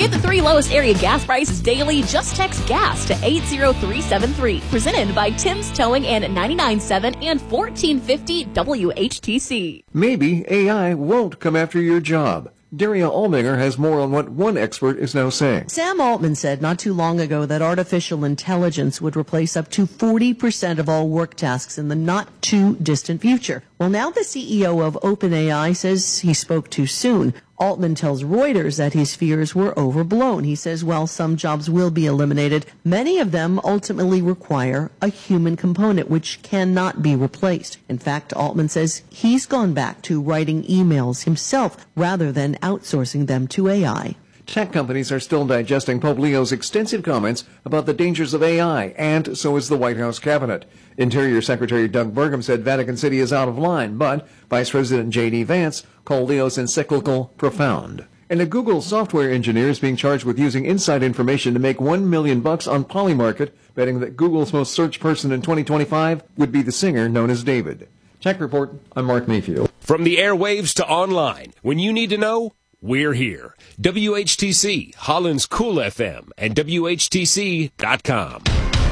Get the 3 lowest area gas prices daily. Just text GAS to 80373. Presented by Tim's Towing and 99.7 and 1450 WHTC. Maybe AI won't come after your job. Daria Alminger has more on what one expert is now saying. Sam Altman said not too long ago that artificial intelligence would replace up to 40% of all work tasks in the not-too-distant future. Well, now the CEO of OpenAI says he spoke too soon. Altman tells Reuters that his fears were overblown. He says while some jobs will be eliminated, many of them ultimately require a human component, which cannot be replaced. In fact, Altman says he's gone back to writing emails himself rather than outsourcing them to AI. Tech companies are still digesting Pope Leo's extensive comments about the dangers of AI, and so is the White House cabinet. Interior Secretary Doug Burgum said Vatican City is out of line, but Vice President J.D. Vance called Leo's encyclical profound. And a Google software engineer is being charged with using inside information to make $1 million on Polymarket, betting that Google's most searched person in 2025 would be the singer known as David. Tech Report, I'm Mark Mayfield. From the airwaves to online, when you need to know, we're here. WHTC, Holland's Cool FM, and WHTC.com.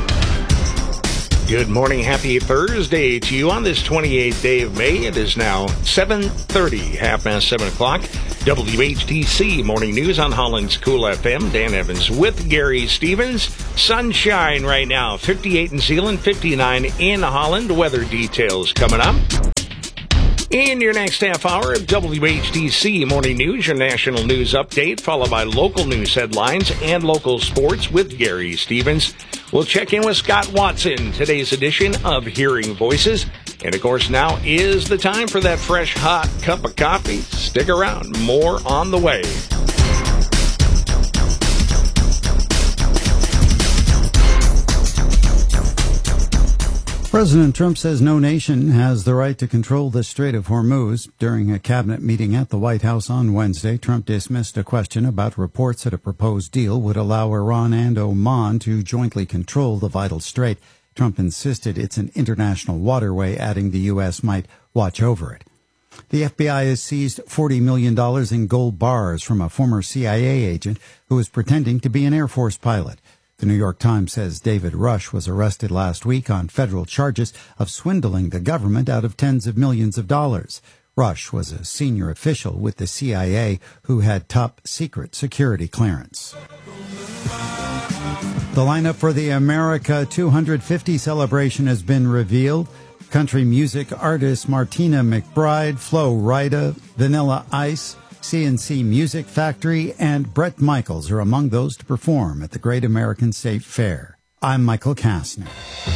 Good morning. Happy Thursday to you on this 28th day of May. It is now 7:30, 7 o'clock. WHTC Morning News on Holland's Cool FM. Dan Evans with Gary Stevens. Sunshine right now. 58 in Zeeland, 59 in Holland. Weather details coming up. In your next half hour of WHTC Morning News, your national news update, followed by local news headlines and local sports with Gary Stevens. We'll check in with Scott Watson, today's edition of Hearing Voices. And, of course, now is the time for that fresh, hot cup of coffee. Stick around. More on the way. President Trump says no nation has the right to control the Strait of Hormuz. During a cabinet meeting at the White House on Wednesday, Trump dismissed a question about reports that a proposed deal would allow Iran and Oman to jointly control the vital strait. Trump insisted it's an international waterway, adding the U.S. might watch over it. The FBI has seized $40 million in gold bars from a former CIA agent who was pretending to be an Air Force pilot. The New York Times says David Rush was arrested last week on federal charges of swindling the government out of tens of millions of dollars. Rush was a senior official with the CIA who had top-secret security clearance. The lineup for the America 250 celebration has been revealed. Country music artists Martina McBride, Flo Rida, Vanilla Ice, CNC Music Factory, and Bret Michaels are among those to perform at the Great American State Fair. I'm Michael Kastner.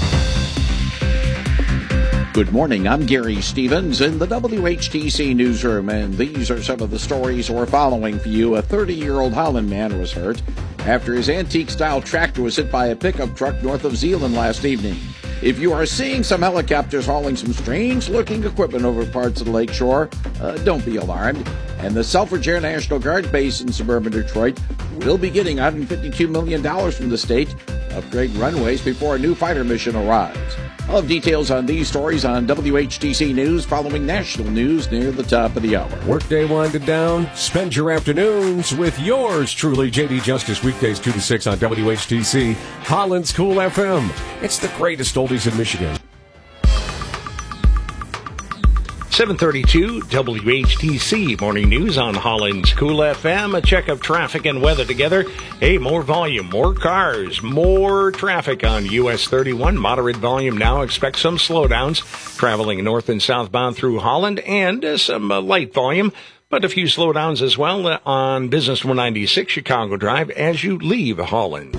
Good morning, I'm Gary Stevens in the WHTC newsroom, and these are some of the stories we're following for you. A 30-year-old Holland man was hurt after his antique-style tractor was hit by a pickup truck north of Zeeland last evening. If you are seeing some helicopters hauling some strange-looking equipment over parts of the lakeshore, don't be alarmed. And the Selfridge Air National Guard base in suburban Detroit will be getting $152 million from the state to upgrade runways before a new fighter mission arrives. I'll have details on these stories on WHTC News following national news near the top of the hour. Workday winded down. Spend your afternoons with yours truly, J.D. Justice, weekdays 2 to 6 on WHTC, Holland's Cool FM. It's the greatest oldies in Michigan. 7:32 WHTC Morning News on Holland's Cool FM. A check of traffic and weather together. Hey, more volume, more cars, more traffic on US 31. Moderate volume now. Expect some slowdowns traveling north and southbound through Holland, and some light volume, but a few slowdowns as well on Business 196 Chicago Drive as you leave Holland.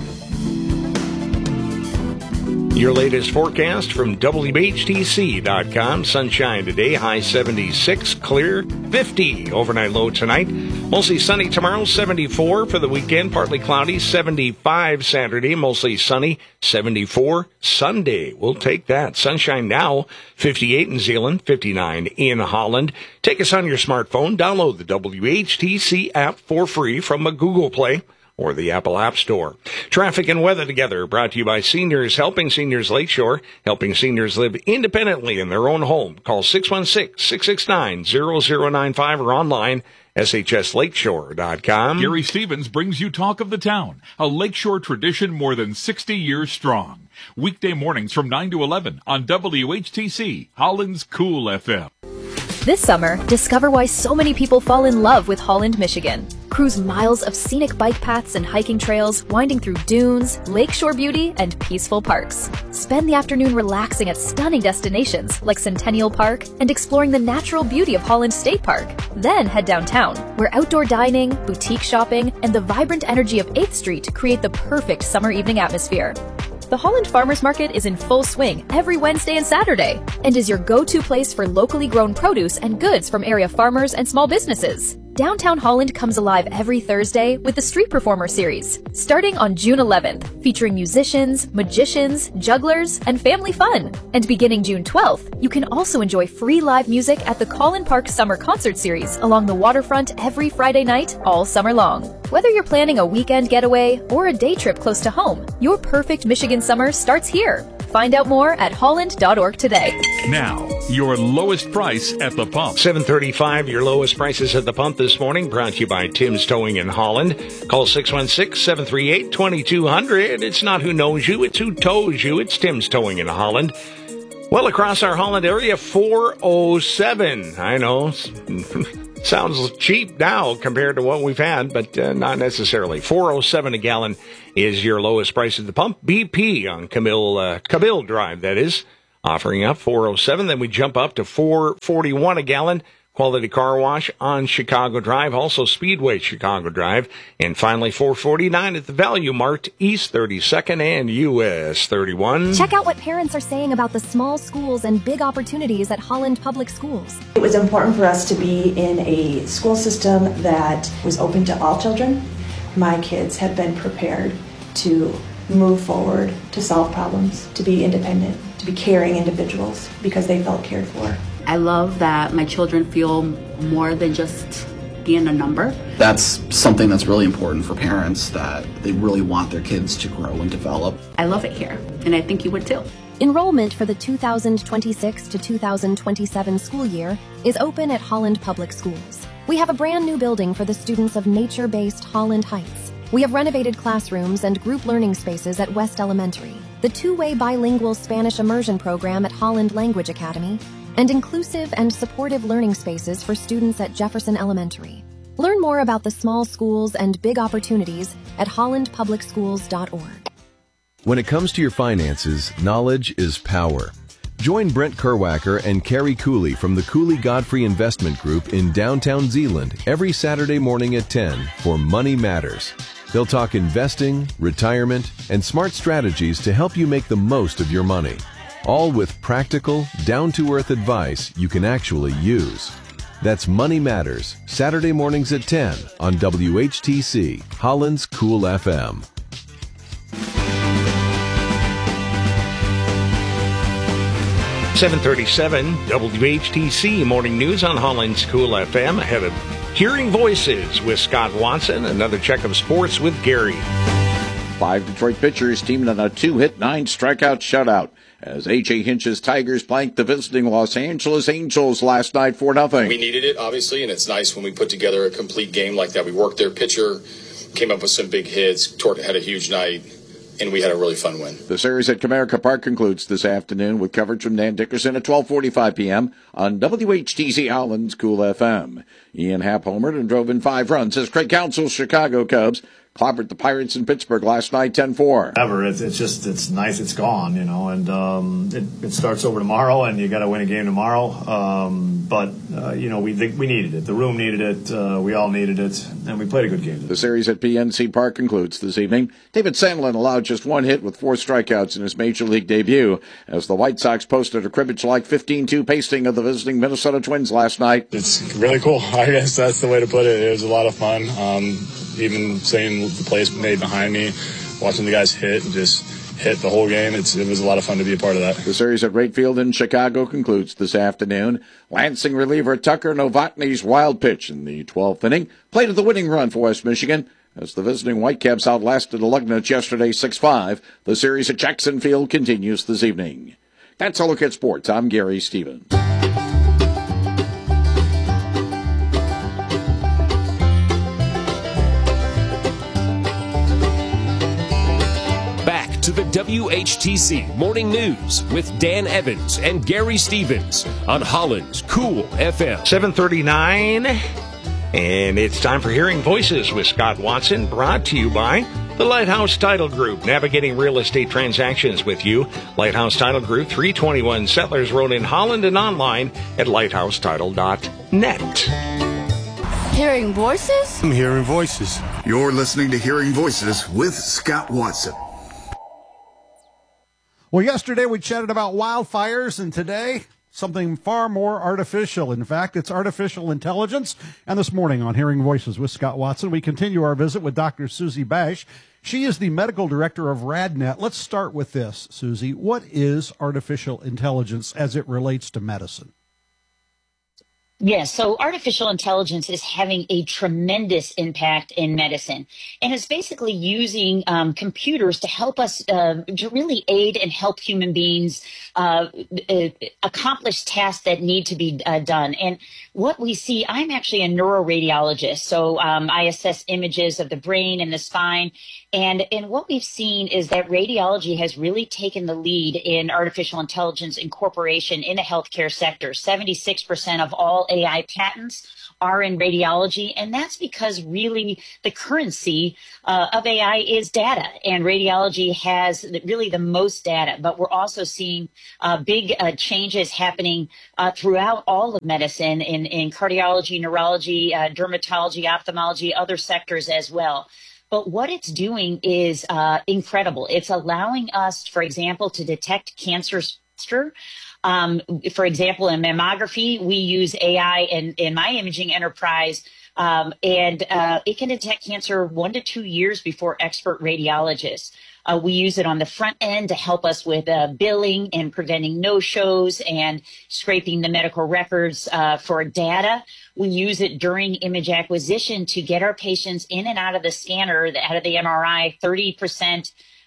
Your latest forecast from WHTC.com. Sunshine today, high 76, clear, 50 overnight low tonight. Mostly sunny tomorrow, 74 for the weekend, partly cloudy, 75 Saturday, mostly sunny, 74 Sunday. We'll take that. Sunshine now, 58 in Zeeland, 59 in Holland. Take us on your smartphone. Download the WHTC app for free from a Google Play or the Apple App Store. Traffic and weather together, brought to you by Seniors Helping Seniors Lakeshore, helping seniors live independently in their own home. Call 616-669-0095 or online SHSLakeshore.com. Gary Stevens brings you Talk of the Town, a Lakeshore tradition more than 60 years strong. Weekday mornings from 9 to 11 on WHTC, Holland's Cool FM. This summer, discover why so many people fall in love with Holland, Michigan. Cruise miles of scenic bike paths and hiking trails, winding through dunes, lakeshore beauty, and peaceful parks. Spend the afternoon relaxing at stunning destinations like Centennial Park and exploring the natural beauty of Holland State Park. Then head downtown, where outdoor dining, boutique shopping, and the vibrant energy of 8th Street create the perfect summer evening atmosphere. The Holland Farmers Market is in full swing every Wednesday and Saturday and is your go-to place for locally grown produce and goods from area farmers and small businesses. Downtown Holland comes alive every Thursday with the Street Performer Series, starting on June 11th, featuring musicians, magicians, jugglers, and family fun. And beginning June 12th, you can also enjoy free live music at the Collin Park Summer Concert Series along the waterfront every Friday night all summer long. Whether you're planning a weekend getaway or a day trip close to home, your perfect Michigan summer starts here. Find out more at holland.org today. Now, your lowest price at the pump. 7:35, your lowest prices at the pump this morning, brought to you by Tim's Towing in Holland. Call 616-738-2200. It's not who knows you, it's who tows you. It's Tim's Towing in Holland. Well, across our Holland area, 407. I know, sounds cheap now compared to what we've had, but not necessarily. 407 a gallon is your lowest price at the pump. BP on Cabill Drive, that is, offering up 407. Then we jump up to 441 a gallon. Quality Car Wash on Chicago Drive, also Speedway Chicago Drive. And finally, 449 at the Value Mart, East 32nd and US 31. Check out what parents are saying about the small schools and big opportunities at Holland Public Schools. It was important for us to be in a school system that was open to all children. My kids had been prepared to move forward, to solve problems, to be independent, to be caring individuals because they felt cared for. I love that my children feel more than just being a number. That's something that's really important for parents, that they really want their kids to grow and develop. I love it here, and I think you would too. Enrollment for the 2026 to 2027 school year is open at Holland Public Schools. We have a brand new building for the students of nature-based Holland Heights. We have renovated classrooms and group learning spaces at West Elementary, the two-way bilingual Spanish immersion program at Holland Language Academy, and inclusive and supportive learning spaces for students at Jefferson Elementary. Learn more about the small schools and big opportunities at hollandpublicschools.org. When it comes to your finances, knowledge is power. Join Brent Kerwacker and Carrie Cooley from the Cooley Godfrey Investment Group in downtown Zeeland every Saturday morning at 10 for Money Matters. They'll talk investing, retirement, and smart strategies to help you make the most of your money. All with practical, down-to-earth advice you can actually use. That's Money Matters, Saturday mornings at 10 on WHTC, Holland's Cool FM. .737 WHTC Morning News on Holland's Cool FM. Ahead of Hearing Voices with Scott Watson. Another check of sports with Gary. 5 Detroit pitchers teamed on a 2-hit, 9-strikeout shutout as A.J. Hinch's Tigers blanked the visiting Los Angeles Angels last night 4-0. We needed it, obviously, and it's nice when we put together a complete game like that. We worked their pitcher, came up with some big hits. Tort had a huge night, and we had a really fun win. The series at Comerica Park concludes this afternoon with coverage from Dan Dickerson at 12:45 p.m. on WHTC Holland's Cool FM. Ian Happ homered and drove in 5 runs as Craig Counsell's Chicago Cubs clobbered the Pirates in Pittsburgh last night 10-4. It's nice it's gone, and it starts over tomorrow, and you got to win a game tomorrow. We needed it. The room needed it. We all needed it, and we played a good game. The series at PNC Park concludes this evening. David Sandlin allowed just 1 hit with 4 strikeouts in his Major League debut as the White Sox posted a cribbage-like 15-2 pasting of the visiting Minnesota Twins last night. It's really cool. I guess that's the way to put it. It was a lot of fun. Even seeing the plays made behind me, watching the guys hit and just hit the whole game. It was a lot of fun to be a part of that. The series at Wright Field in Chicago concludes this afternoon. Lansing reliever Tucker Novotny's wild pitch in the 12th inning played the winning run for West Michigan as the visiting Whitecaps outlasted the Lugnets yesterday 6-5. The series at Jackson Field continues this evening. That's a look at sports. I'm Gary Stevens. to the WHTC Morning News with Dan Evans and Gary Stevens on Holland's Cool FM. 7:39, and it's time for Hearing Voices with Scott Watson, brought to you by the Lighthouse Title Group, navigating real estate transactions with you. Lighthouse Title Group, 321 Settlers Road in Holland, and online at lighthousetitle.net. Hearing Voices? I'm hearing voices. You're listening to Hearing Voices with Scott Watson. Well, yesterday we chatted about wildfires, and today something far more artificial. In fact, it's artificial intelligence. And this morning on Hearing Voices with Scott Watson, we continue our visit with Dr. Susie Bash. She is the medical director of RadNet. Let's start with this, Susie. What is artificial intelligence as it relates to medicine? Yes, so artificial intelligence is having a tremendous impact in medicine, and it's basically using computers to help us to really aid and help human beings accomplish tasks that need to be done. And what we see, I'm actually a neuroradiologist, so I assess images of the brain and the spine, and what we've seen is that radiology has really taken the lead in artificial intelligence incorporation in the healthcare sector. 76% of all AI patents are in radiology, and that's because really the currency of AI is data, and radiology has really the most data. But we're also seeing big changes happening throughout all of medicine in cardiology, neurology, dermatology, ophthalmology, other sectors as well. But what it's doing is incredible. It's allowing us, for example, to detect cancers faster. For example, in mammography, we use AI in my imaging enterprise, and it can detect cancer 1 to 2 years before expert radiologists. We use it on the front end to help us with billing and preventing no-shows and scraping the medical records for data. We use it during image acquisition to get our patients in and out of the scanner, out of the MRI, 30%.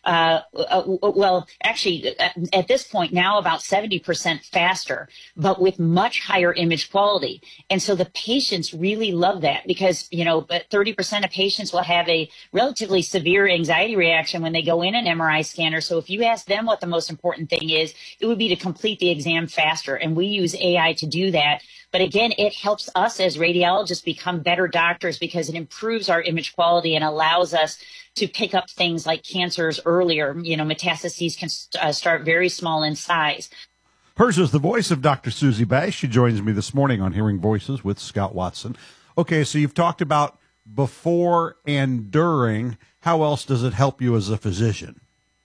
Well, actually, at this point now about 70% faster, but with much higher image quality. And so the patients really love that because, 30% of patients will have a relatively severe anxiety reaction when they go in an MRI scanner. So if you ask them what the most important thing is, it would be to complete the exam faster. And we use AI to do that. But again, it helps us as radiologists become better doctors because it improves our image quality and allows us to pick up things like cancers earlier. Metastases can start very small in size. Hers is the voice of Dr. Susie Bash. She joins me this morning on Hearing Voices with Scott Watson. Okay, so you've talked about before and during. How else does it help you as a physician?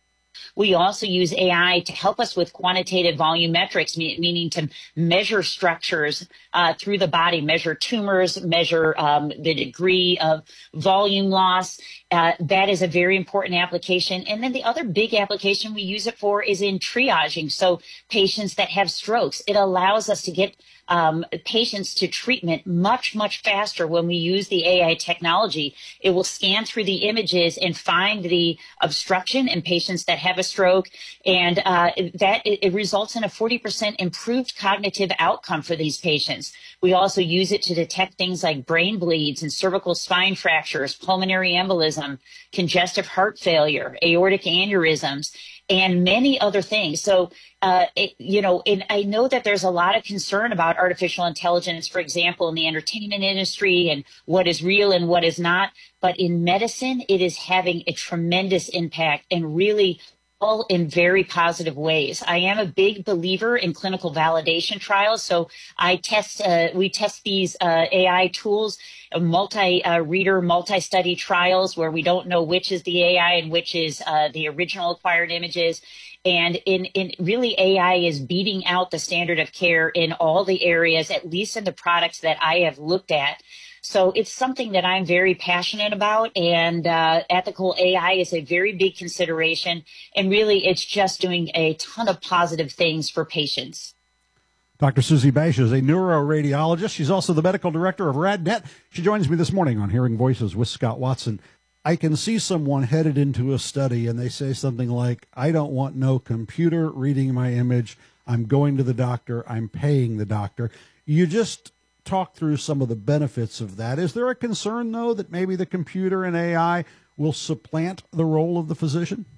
We also use AI to help us with quantitative volumetrics, meaning to measure structures through the body, measure tumors, measure the degree of volume loss. That is a very important application. And then the other big application we use it for is in triaging. So patients that have strokes, it allows us to get patients to treatment much, much faster when we use the AI technology. It will scan through the images and find the obstruction in patients that have a stroke, and it results in a 40% improved cognitive outcome for these patients. We also use it to detect things like brain bleeds and cervical spine fractures, pulmonary embolism, congestive heart failure, aortic aneurysms, and many other things. So, and I know that there's a lot of concern about artificial intelligence, for example, in the entertainment industry and what is real and what is not. But in medicine, it is having a tremendous impact and really all in very positive ways. I am a big believer in clinical validation trials. So we test these AI tools, multi-reader, multi-study trials where we don't know which is the AI and which is the original acquired images. And in really AI is beating out the standard of care in all the areas, at least in the products that I have looked at. So it's something that I'm very passionate about, and ethical AI is a very big consideration, and really it's just doing a ton of positive things for patients. Dr. Susie Bash is a neuroradiologist. She's also the medical director of RadNet. She joins me this morning on Hearing Voices with Scott Watson. I can see someone headed into a study and they say something like, I don't want no computer reading my image. I'm going to the doctor. I'm paying the doctor. You just talk through some of the benefits of that. Is there a concern, though, that maybe the computer and AI will supplant the role of the physician?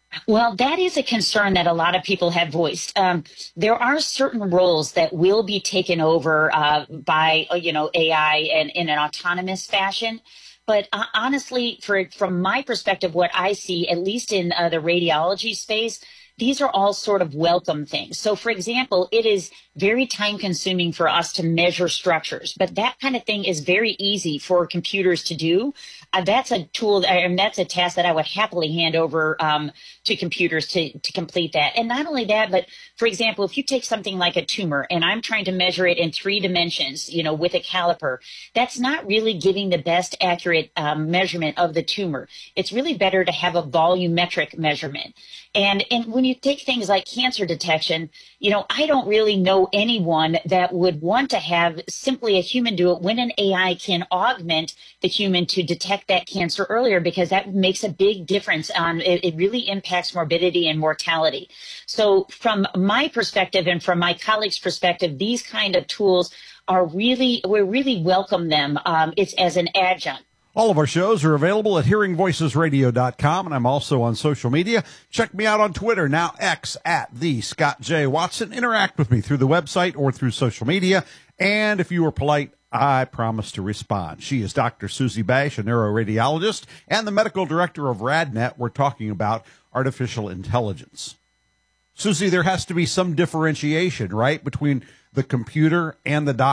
Well, that is a concern that a lot of people have voiced. There are certain roles that will be taken over by, AI and in an autonomous fashion. But honestly, from my perspective, what I see, at least in the radiology space, these are all sort of welcome things. So, for example, it is very time consuming for us to measure structures, but that kind of thing is very easy for computers to do. That's a tool, and that's a task that I would happily hand over to computers to complete that. And not only that, but for example, if you take something like a tumor and I'm trying to measure it in 3 dimensions, with a caliper, that's not really giving the best accurate measurement of the tumor. It's really better to have a volumetric measurement. And when you take things like cancer detection, I don't really know anyone that would want to have simply a human do it when an AI can augment the human to detect that cancer earlier, because that makes a big difference on it really impacts morbidity and mortality. So from my perspective and from my colleagues' perspective, these kind of tools we really welcome them. It's as an adjunct. All of our shows are available at hearingvoicesradio.com, and I'm also on social media. Check me out on Twitter, now X, at the Scott J. Watson. Interact with me through the website or through social media. And if you are polite, I promise to respond. She is Dr. Susie Bash, a neuroradiologist, and the medical director of RadNet. We're talking about artificial intelligence. Susie, there has to be some differentiation, right, between the computer and the doctor.